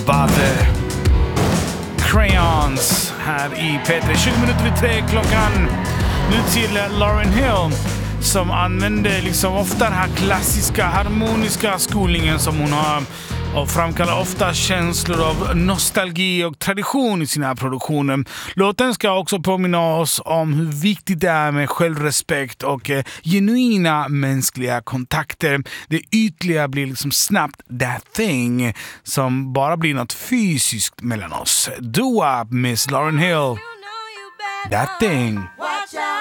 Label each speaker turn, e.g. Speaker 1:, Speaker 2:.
Speaker 1: Bother. Crayons här i P3. 20 minuter i 3 klockan. Nu till Lauryn Hill som använder liksom ofta den här klassiska harmoniska skolningen som hon har och framkallar ofta känslor av nostalgi och tradition i sina produktioner. Låten ska också påminna oss om hur viktigt det är med självrespekt och genuina mänskliga kontakter. Det ytliga blir liksom snabbt that thing som bara blir något fysiskt mellan oss. Do up, Miss Lauryn Hill. That thing.